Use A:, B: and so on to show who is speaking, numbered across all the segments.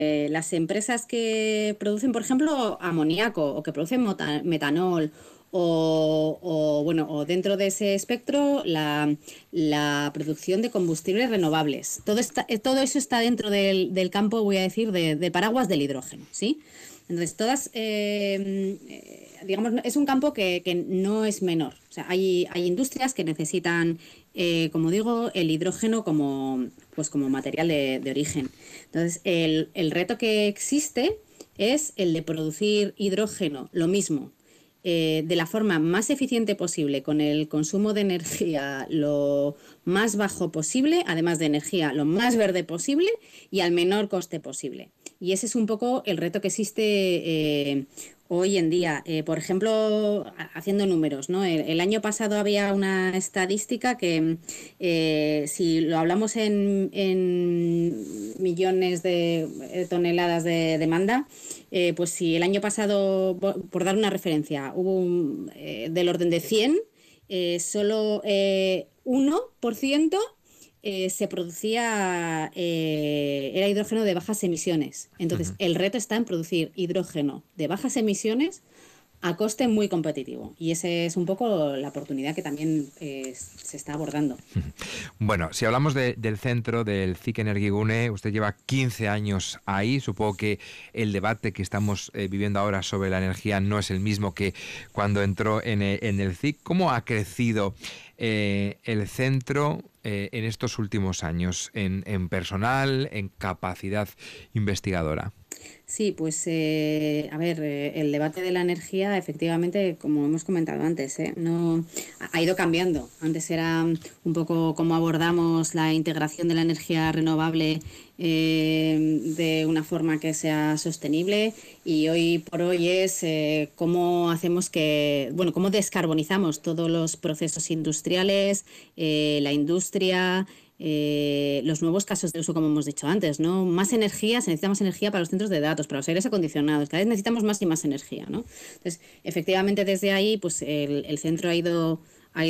A: las empresas que producen, por ejemplo, amoníaco o que producen metanol o dentro de ese espectro la producción de combustibles renovables. Todo eso está dentro del campo, voy a decir, del paraguas del hidrógeno, ¿sí? Entonces, digamos, es un campo que no es menor. O sea, hay industrias que necesitan, como digo, el hidrógeno como material de origen. Entonces, el reto que existe es el de producir hidrógeno, lo mismo, de la forma más eficiente posible, con el consumo de energía lo más bajo posible, además de energía lo más verde posible y al menor coste posible. Y ese es un poco el reto que existe hoy en día. Por ejemplo, haciendo números, ¿no? El año pasado había una estadística que, si lo hablamos en millones de toneladas de demanda, pues si el año pasado, por dar una referencia, hubo del orden de 100, solo 1% se producía, era hidrógeno de bajas emisiones. Entonces, el reto está en producir hidrógeno de bajas emisiones a coste muy competitivo. Y esa es un poco la oportunidad que también se está abordando.
B: Bueno, si hablamos del centro, del CIC Energigune, usted lleva 15 años ahí. Supongo que el debate que estamos viviendo ahora sobre la energía no es el mismo que cuando entró en el CIC. ¿Cómo ha crecido el centro en estos últimos años, en personal, en capacidad investigadora?
A: Sí, pues el debate de la energía, efectivamente, como hemos comentado antes, no ha ido cambiando. Antes era un poco cómo abordamos la integración de la energía renovable de una forma que sea sostenible, y hoy por hoy es cómo hacemos cómo descarbonizamos todos los procesos industriales, la industria. Los nuevos casos de uso, como hemos dicho antes, ¿no? Más energía, se necesita más energía para los centros de datos, para los aires acondicionados, cada vez necesitamos más y más energía, ¿no? Entonces, efectivamente, desde ahí, pues el centro ha ido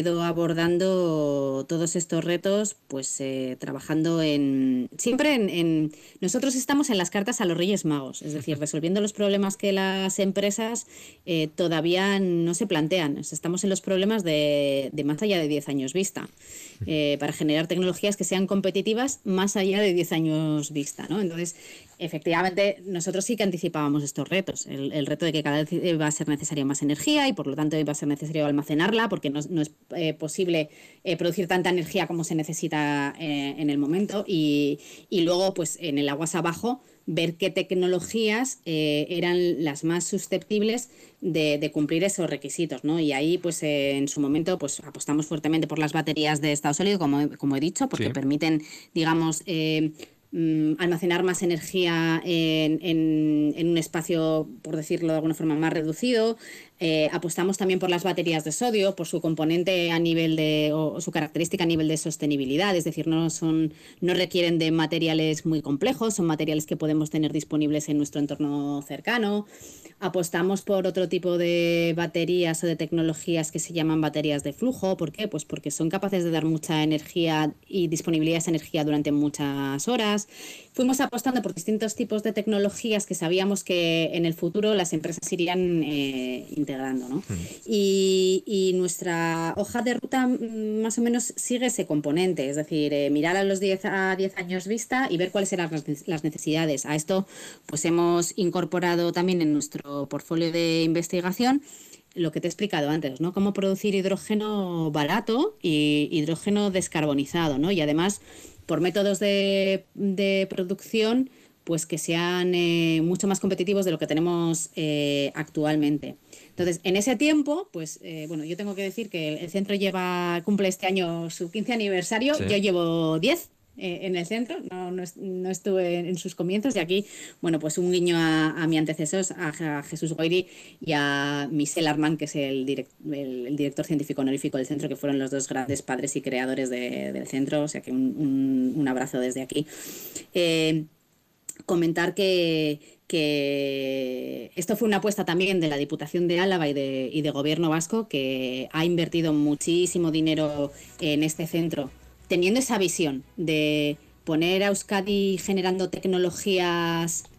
A: abordando todos estos retos, pues trabajando siempre nosotros estamos en las cartas a los Reyes Magos, es decir, resolviendo los problemas que las empresas todavía no se plantean. O sea, estamos en los problemas de más allá de 10 años vista, para generar tecnologías que sean competitivas más allá de 10 años vista, ¿no? Entonces, efectivamente, nosotros sí que anticipábamos estos retos. El reto de que cada vez va a ser necesaria más energía y, por lo tanto, va a ser necesario almacenarla, porque no es posible producir tanta energía como se necesita en el momento. Y luego, pues, en el aguas abajo, ver qué tecnologías eran las más susceptibles de cumplir esos requisitos, ¿no? Y ahí, pues, en su momento, pues, apostamos fuertemente por las baterías de estado sólido, como he dicho, porque
B: Sí.
A: permiten, digamos, almacenar más energía en un espacio, por decirlo de alguna forma, más reducido. Apostamos también por las baterías de sodio, por su componente o su característica a nivel de sostenibilidad, es decir, no requieren de materiales muy complejos, son materiales que podemos tener disponibles en nuestro entorno cercano. Apostamos por otro tipo de baterías o de tecnologías que se llaman baterías de flujo. ¿Por qué? Pues porque son capaces de dar mucha energía y disponibilidad de esa energía durante muchas horas. Fuimos apostando por distintos tipos de tecnologías que sabíamos que en el futuro las empresas irían integrando, ¿no? Y nuestra hoja de ruta más o menos sigue ese componente, es decir, mirar a los 10 años vista y ver cuáles eran las necesidades. A esto, pues, hemos incorporado también en nuestro portfolio de investigación lo que te he explicado antes, ¿no? Cómo producir hidrógeno barato y hidrógeno descarbonizado, ¿no? Y además, por métodos de producción, pues que sean mucho más competitivos de lo que tenemos actualmente. Entonces, en ese tiempo, pues, yo tengo que decir que el centro cumple este año su 15 aniversario,
B: Sí.
A: yo llevo 10 en el centro, no estuve en sus comienzos, y aquí, bueno, pues un guiño a mi antecesor, a Jesús Goiri y a Michel Armand, que es el director científico honorífico del centro, que fueron los dos grandes padres y creadores del centro, o sea que un abrazo desde aquí. Comentar que esto fue una apuesta también de la Diputación de Álava y de Gobierno vasco, que ha invertido muchísimo dinero en este centro, teniendo esa visión de poner a Euskadi generando tecnologías